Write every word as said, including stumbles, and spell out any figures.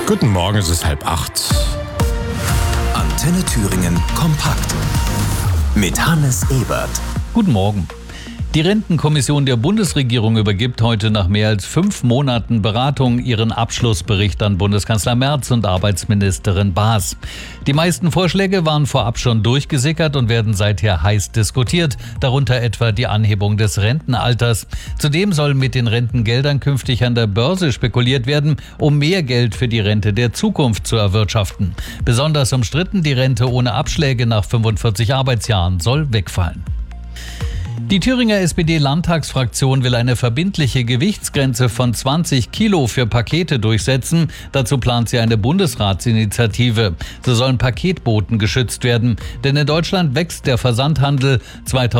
Guten Morgen, es ist halb acht. Antenne Thüringen kompakt mit Hannes Ebert. Guten Morgen. Die Rentenkommission der Bundesregierung übergibt heute nach mehr als fünf Monaten Beratung ihren Abschlussbericht an Bundeskanzler Merz und Arbeitsministerin Baas. Die meisten Vorschläge waren vorab schon durchgesickert und werden seither heiß diskutiert, darunter etwa die Anhebung des Rentenalters. Zudem soll mit den Rentengeldern künftig an der Börse spekuliert werden, um mehr Geld für die Rente der Zukunft zu erwirtschaften. Besonders umstritten, die Rente ohne Abschläge nach fünfundvierzig Arbeitsjahren soll wegfallen. Die Thüringer S P D-Landtagsfraktion will eine verbindliche Gewichtsgrenze von zwanzig Kilo für Pakete durchsetzen. Dazu plant sie eine Bundesratsinitiative. So sollen Paketboten geschützt werden. Denn in Deutschland wächst der Versandhandel.